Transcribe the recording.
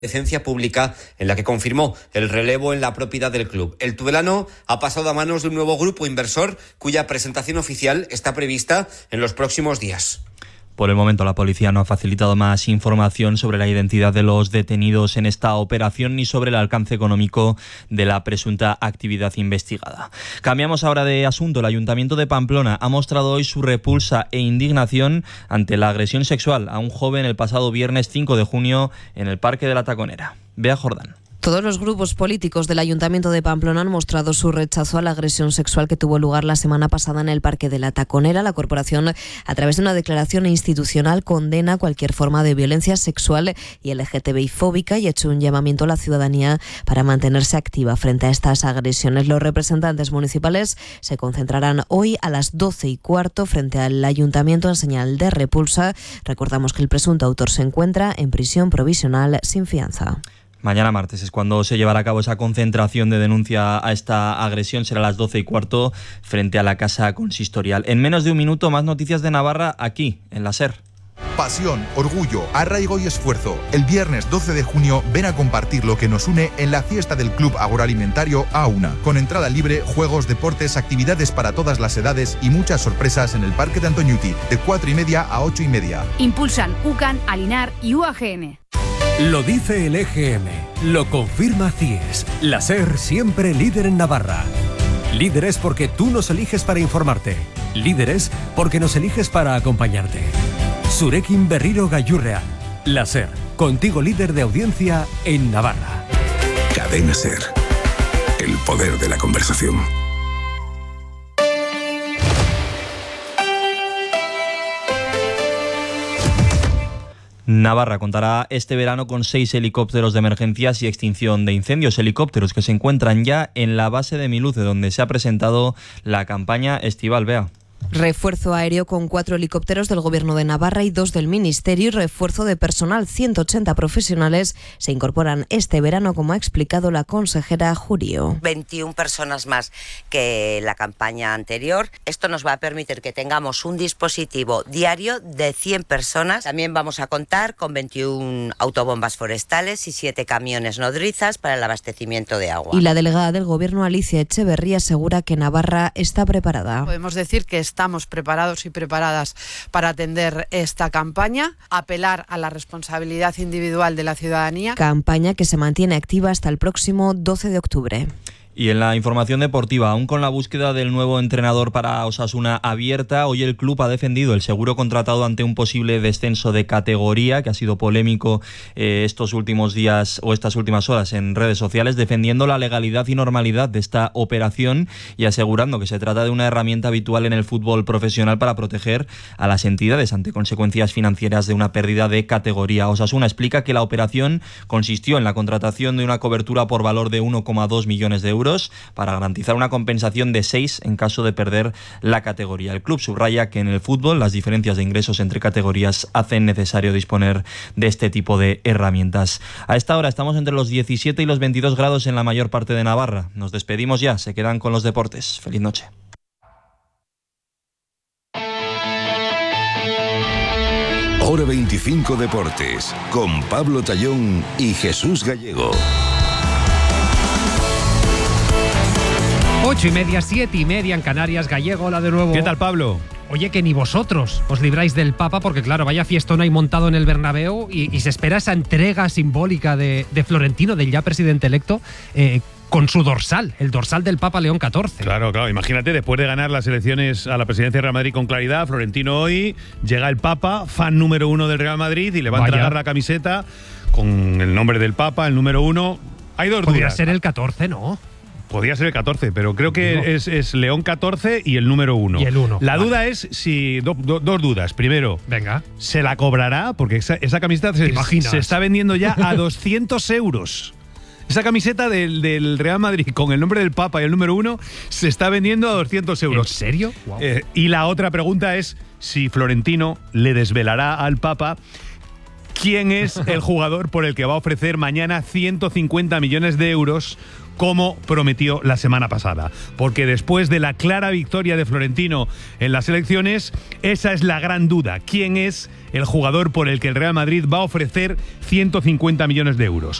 Licencia pública en la que confirmó el relevo en la propiedad del club. El tudelano ha pasado a manos de un nuevo grupo inversor cuya presentación oficial está prevista en los próximos días. Por el momento, la policía no ha facilitado más información sobre la identidad de los detenidos en esta operación ni sobre el alcance económico de la presunta actividad investigada. Cambiamos ahora de asunto. El Ayuntamiento de Pamplona ha mostrado hoy su repulsa e indignación ante la agresión sexual a un joven el pasado viernes 5 de junio en el Parque de la Taconera. Bea Jordán. Todos los grupos políticos del Ayuntamiento de Pamplona han mostrado su rechazo a la agresión sexual que tuvo lugar la semana pasada en el Parque de la Taconera. La corporación, a través de una declaración institucional, condena cualquier forma de violencia sexual y LGTBI-fóbica y ha hecho un llamamiento a la ciudadanía para mantenerse activa frente a estas agresiones. Los representantes municipales se concentrarán hoy a las 12:15 frente al Ayuntamiento en señal de repulsa. Recordamos que el presunto autor se encuentra en prisión provisional sin fianza. Mañana martes es cuando se llevará a cabo esa concentración de denuncia a esta agresión. Será a las 12:15 frente a la Casa Consistorial. En menos de un minuto, más noticias de Navarra aquí, en la SER. Pasión, orgullo, arraigo y esfuerzo. El viernes 12 de junio ven a compartir lo que nos une en la fiesta del Club Agroalimentario A1. Con entrada libre, juegos, deportes, actividades para todas las edades y muchas sorpresas en el Parque de Antoñuti, de 4:30 a 8:30. Impulsan UCAN, Alinar y UAGN. Lo dice el EGM, lo confirma CIES, la SER siempre líder en Navarra. Líderes porque tú nos eliges para informarte. Líderes porque nos eliges para acompañarte. Zurekin Berriro Gaiurrea, la SER, contigo líder de audiencia en Navarra. Cadena SER, el poder de la conversación. Navarra contará este verano con 6 helicópteros de emergencias y extinción de incendios, helicópteros que se encuentran ya en la base de Miluce, donde se ha presentado la campaña estival. Bea. Refuerzo aéreo con 4 helicópteros del Gobierno de Navarra y 2 del Ministerio y refuerzo de personal. 180 profesionales se incorporan este verano, como ha explicado la consejera Jurío. 21 personas más que la campaña anterior. Esto nos va a permitir que tengamos un dispositivo diario de 100 personas. También vamos a contar con 21 autobombas forestales y 7 camiones nodrizas para el abastecimiento de agua. Y la delegada del Gobierno, Alicia Echeverría, asegura que Navarra está preparada. Podemos decir que estamos preparados y preparadas para atender esta campaña, apelar a la responsabilidad individual de la ciudadanía. Campaña que se mantiene activa hasta el próximo 12 de octubre. Y en la información deportiva, aún con la búsqueda del nuevo entrenador para Osasuna abierta, hoy el club ha defendido el seguro contratado ante un posible descenso de categoría, que ha sido polémico estos últimos días o estas últimas horas en redes sociales, defendiendo la legalidad y normalidad de esta operación y asegurando que se trata de una herramienta habitual en el fútbol profesional para proteger a las entidades ante consecuencias financieras de una pérdida de categoría. Osasuna explica que la operación consistió en la contratación de una cobertura por valor de 1,2 millones de euros para garantizar una compensación de 6 en caso de perder la categoría. El club subraya que en el fútbol las diferencias de ingresos entre categorías hacen necesario disponer de este tipo de herramientas. A esta hora estamos entre los 17 y los 22 grados en la mayor parte de Navarra. Nos despedimos ya, se quedan con los deportes. Feliz noche. Hora 25 Deportes, con Pablo Tallón y Jesús Gallego. 8:30, 7:30 en Canarias. Gallego, hola de nuevo. ¿Qué tal, Pablo? Oye, que ni vosotros os libráis del Papa, porque claro, vaya fiestón hay montado en el Bernabéu y se espera esa entrega simbólica de Florentino, del ya presidente electo, con su dorsal, el dorsal del Papa León XIV. Claro, imagínate, después de ganar las elecciones a la presidencia del Real Madrid con claridad, Florentino hoy, llega el Papa, fan número 1 del Real Madrid, y le va a entregar la camiseta con el nombre del Papa, el número 1. Hay dos dudas. Podría ser el 14, ¿no? Podría ser el 14, pero creo que es León 14 y el número 1. Y el 1. La duda es si... dos dudas. Primero, venga, ¿se la cobrará? Porque esa camiseta se está vendiendo ya a 200 euros. Esa camiseta del Real Madrid con el nombre del Papa y el número 1 se está vendiendo a 200 euros. ¿En serio? Wow. Y la otra pregunta es si Florentino le desvelará al Papa ¿Quién es el jugador por el que va a ofrecer mañana 150 millones de euros, como prometió la semana pasada? Porque después de la clara victoria de Florentino en las elecciones, esa es la gran duda. ¿Quién es el jugador por el que el Real Madrid va a ofrecer 150 millones de euros?